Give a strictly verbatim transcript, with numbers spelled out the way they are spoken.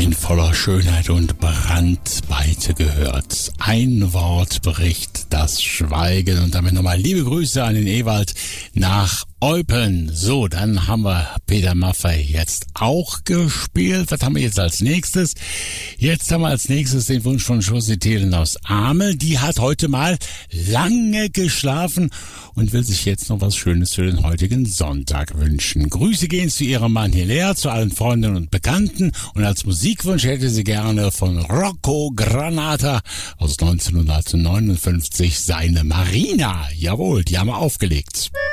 in voller Schönheit und Brandweite gehört. Ein Wort bricht das Schweigen. Und damit nochmal liebe Grüße an den Ewald nach Eupen. So, dann haben wir Peter Maffay jetzt auch gespielt. Was haben wir jetzt als nächstes? Jetzt haben wir als nächstes den Wunsch von Josie Thelen aus Amel. Die hat heute mal lange geschlafen und will sich jetzt noch was Schönes für den heutigen Sonntag wünschen. Grüße gehen zu ihrem Mann Hilaire, zu allen Freunden und Bekannten. Und als Musikwunsch hätte sie gerne von Rocco Granata aus neunzehnhundertneunundfünfzig seine Marina. Jawohl, die haben wir aufgelegt.